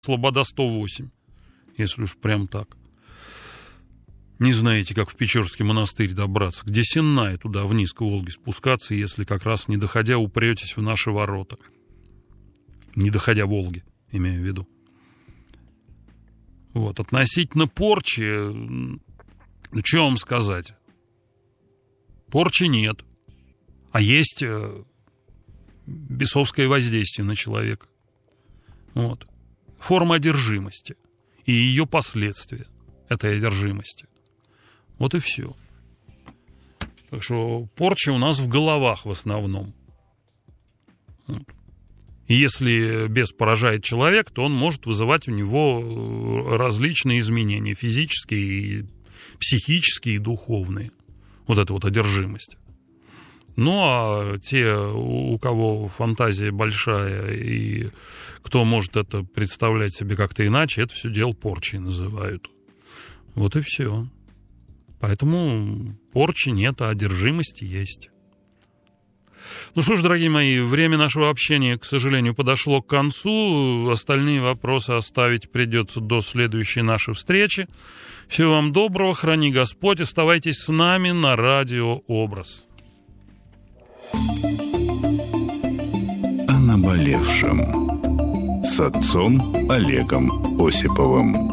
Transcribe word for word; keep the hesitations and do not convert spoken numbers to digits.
Слобода сто восемь, если уж прям так. Не знаете, как в Печорский монастырь добраться, где Сенная туда вниз к Волге спускаться, если как раз не доходя упретесь в наши ворота. Не доходя Волги, имею в виду. Вот, относительно порчи, ну, что вам сказать? Порчи нет, а есть бесовское воздействие на человека. Вот. Форма одержимости и ее последствия этой одержимости. Вот и все. Так что порча у нас в головах в основном. Вот. И если бес поражает человека, то он может вызывать у него различные изменения, физические, психические и духовные. Вот эта вот одержимость. Ну, а те, у кого фантазия большая и кто может это представлять себе как-то иначе, это все дело порчей называют. Вот и все. Поэтому порчи нет, а одержимости есть. Ну что ж, дорогие мои, время нашего общения, к сожалению, подошло к концу. Остальные вопросы оставить придется до следующей нашей встречи. Всего вам доброго, храни Господь. Оставайтесь с нами на радио «Образ». О наболевшем с отцом Олегом Осиповым.